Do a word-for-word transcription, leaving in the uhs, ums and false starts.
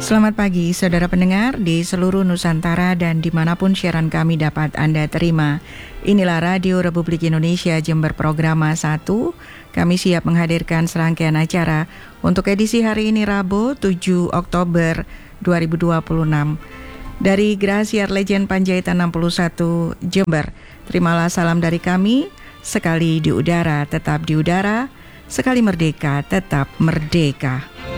Selamat pagi saudara pendengar di seluruh Nusantara dan dimanapun siaran kami dapat Anda terima. Inilah Radio Republik Indonesia Jember Programa satu. Kami siap menghadirkan serangkaian acara untuk edisi hari ini Rabu tujuh Oktober dua ribu dua puluh enam. Dari Grasiar Legend Panjaitan enam puluh satu Jember, terimalah salam dari kami. Sekali di udara tetap di udara, sekali merdeka tetap merdeka.